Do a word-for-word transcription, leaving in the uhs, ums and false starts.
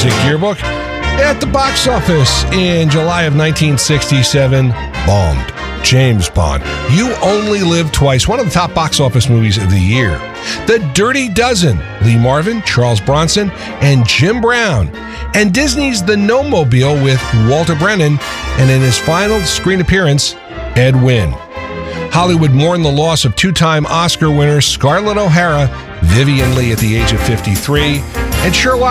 Music Yearbook. At the box office in July of nineteen sixty-seven, bombed. James Bond, You Only Live Twice, one of the top box office movies of the year. The Dirty Dozen, Lee Marvin, Charles Bronson, and Jim Brown. And Disney's The Gnome-Mobile with Walter Brennan, and in his final screen appearance, Ed Wynn. Hollywood mourned the loss of two-time Oscar winner Scarlett O'Hara, Vivien Leigh at the age of fifty-three, and Sherlock